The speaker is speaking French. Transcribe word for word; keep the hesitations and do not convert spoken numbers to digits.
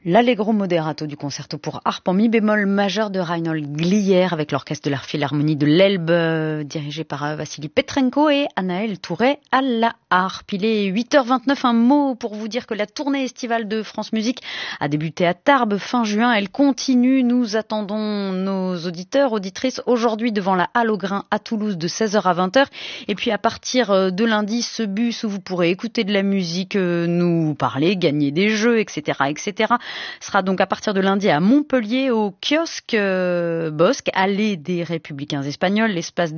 L'Allegro moderato du concerto pour harpe en mi bémol majeur de Reinhold Glier avec l'orchestre de la Philharmonie de l'Elbe euh, dirigé par euh, Vassili Petrenko et Anaël Touret à la harpe. Il est huit heures vingt-neuf, un mot pour vous dire que la tournée estivale de France Musique a débuté à Tarbes fin juin. Elle continue, nous attendons nos auditeurs, auditrices aujourd'hui devant la Halle aux Grains à Toulouse de seize heures à vingt heures. Et puis à partir de lundi, ce bus où vous pourrez écouter de la musique, nous parler, gagner des jeux, et cetera, et cetera sera donc à partir de lundi à Montpellier au kiosque euh, Bosque, allée des Républicains Espagnols, l'espace